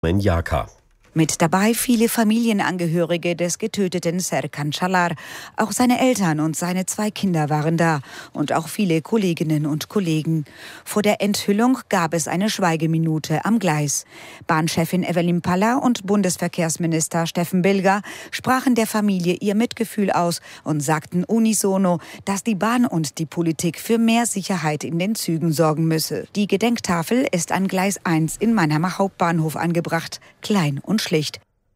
Menjaka. Mit dabei viele Familienangehörige des getöteten Serkan Çalar. Auch seine Eltern und seine 2 Kinder waren da und auch viele Kolleginnen und Kollegen. Vor der Enthüllung gab es eine Schweigeminute am Gleis. Bahnchefin Evelyn Palla und Bundesverkehrsminister Steffen Bilger sprachen der Familie ihr Mitgefühl aus und sagten unisono, dass die Bahn und die Politik für mehr Sicherheit in den Zügen sorgen müsse. Die Gedenktafel ist an Gleis 1 in Mannheimer Hauptbahnhof angebracht, klein und schlicht.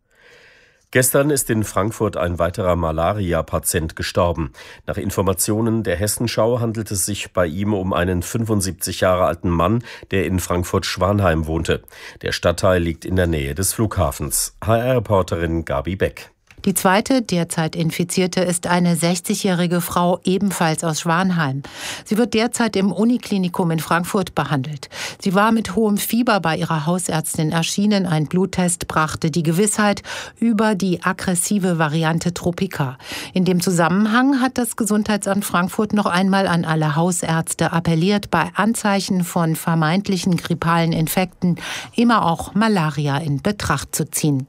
Gestern ist in Frankfurt ein weiterer Malaria-Patient gestorben. Nach Informationen der Hessenschau handelt es sich bei ihm um einen 75 Jahre alten Mann, der in Frankfurt-Schwanheim wohnte. Der Stadtteil liegt in der Nähe des Flughafens. HR-Reporterin Gabi Beck. Die zweite derzeit Infizierte ist eine 60-jährige Frau, ebenfalls aus Schwanheim. Sie wird derzeit im Uniklinikum in Frankfurt behandelt. Sie war mit hohem Fieber bei ihrer Hausärztin erschienen. Ein Bluttest brachte die Gewissheit über die aggressive Variante Tropica. In dem Zusammenhang hat das Gesundheitsamt Frankfurt noch einmal an alle Hausärzte appelliert, bei Anzeichen von vermeintlichen grippalen Infekten immer auch Malaria in Betracht zu ziehen.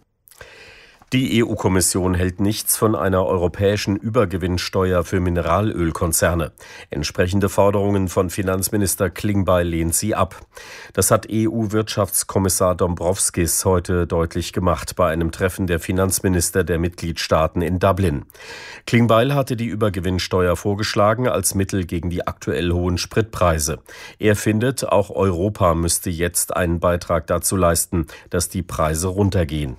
Die EU-Kommission hält nichts von einer europäischen Übergewinnsteuer für Mineralölkonzerne. Entsprechende Forderungen von Finanzminister Klingbeil lehnt sie ab. Das hat EU-Wirtschaftskommissar Dombrovskis heute deutlich gemacht bei einem Treffen der Finanzminister der Mitgliedstaaten in Dublin. Klingbeil hatte die Übergewinnsteuer vorgeschlagen als Mittel gegen die aktuell hohen Spritpreise. Er findet, auch Europa müsste jetzt einen Beitrag dazu leisten, dass die Preise runtergehen.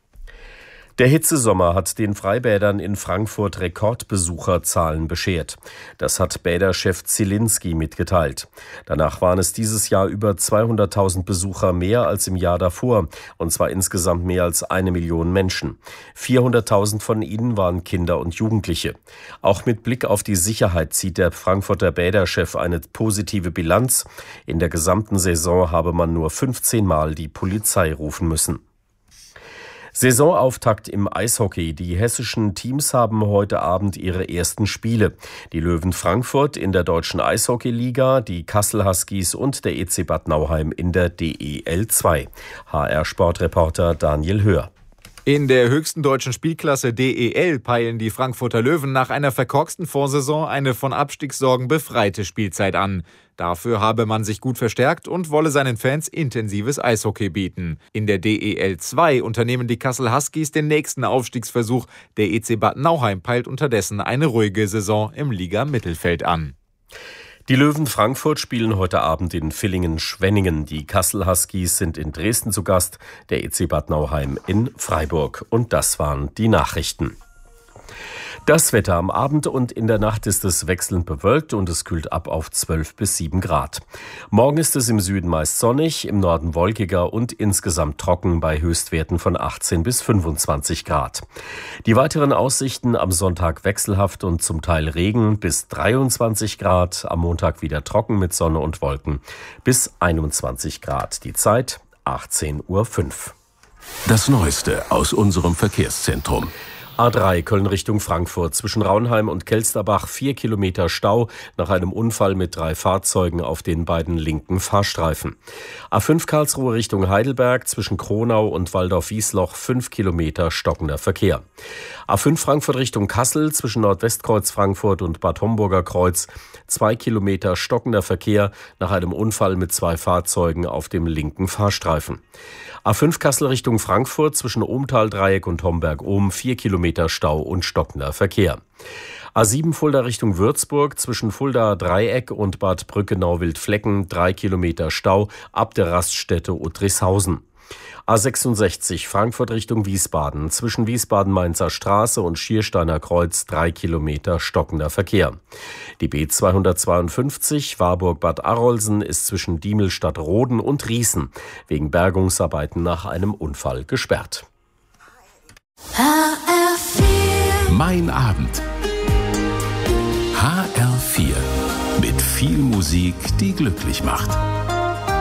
Der Hitzesommer hat den Freibädern in Frankfurt Rekordbesucherzahlen beschert. Das hat Bäderchef Zielinski mitgeteilt. Danach waren es dieses Jahr über 200.000 Besucher mehr als im Jahr davor, und zwar insgesamt mehr als 1 Million Menschen. 400.000 von ihnen waren Kinder und Jugendliche. Auch mit Blick auf die Sicherheit zieht der Frankfurter Bäderchef eine positive Bilanz. In der gesamten Saison habe man nur 15 Mal die Polizei rufen müssen. Saisonauftakt im Eishockey. Die hessischen Teams haben heute Abend ihre ersten Spiele. Die Löwen Frankfurt in der Deutschen Eishockeyliga, die Kassel Huskies und der EC Bad Nauheim in der DEL 2. HR-Sportreporter Daniel Höhr. In der höchsten deutschen Spielklasse DEL peilen die Frankfurter Löwen nach einer verkorksten Vorsaison eine von Abstiegssorgen befreite Spielzeit an. Dafür habe man sich gut verstärkt und wolle seinen Fans intensives Eishockey bieten. In der DEL 2 unternehmen die Kassel Huskies den nächsten Aufstiegsversuch. Der EC Bad Nauheim peilt unterdessen eine ruhige Saison im Liga-Mittelfeld an. Die Löwen Frankfurt spielen heute Abend in Villingen-Schwenningen. Die Kassel Huskies sind in Dresden zu Gast, der EC Bad Nauheim in Freiburg. Und das waren die Nachrichten. Das Wetter: am Abend und in der Nacht ist es wechselnd bewölkt und es kühlt ab auf 12 bis 7 Grad. Morgen ist es im Süden meist sonnig, im Norden wolkiger und insgesamt trocken bei Höchstwerten von 18 bis 25 Grad. Die weiteren Aussichten: am Sonntag wechselhaft und zum Teil Regen bis 23 Grad, am Montag wieder trocken mit Sonne und Wolken bis 21 Grad. Die Zeit 18:05 Uhr. Das Neueste aus unserem Verkehrszentrum. A3 Köln Richtung Frankfurt. Zwischen Raunheim und Kelsterbach 4 Kilometer Stau nach einem Unfall mit 3 Fahrzeugen auf den beiden linken Fahrstreifen. A5 Karlsruhe Richtung Heidelberg. Zwischen Kronau und Waldorf-Wiesloch 5 Kilometer stockender Verkehr. A5 Frankfurt Richtung Kassel. Zwischen Nordwestkreuz Frankfurt und Bad Homburger Kreuz 2 Kilometer stockender Verkehr nach einem Unfall mit 2 Fahrzeugen auf dem linken Fahrstreifen. A5 Kassel Richtung Frankfurt. Zwischen Ohmtal-Dreieck und Homberg-Ohm 4 Kilometer Stau und stockender Verkehr. A7 Fulda Richtung Würzburg. Zwischen Fulda Dreieck und Bad Brückenau-Wildflecken 3 Kilometer Stau ab der Raststätte Uttrichshausen. A66 Frankfurt Richtung Wiesbaden. Zwischen Wiesbaden-Mainzer Straße und Schiersteiner Kreuz 3 Kilometer stockender Verkehr. Die B252 Warburg-Bad Arolsen ist zwischen Diemelstadt-Roden und Riesen wegen Bergungsarbeiten nach einem Unfall gesperrt. HR4. Mein Abend. HR4. Mit viel Musik, die glücklich macht.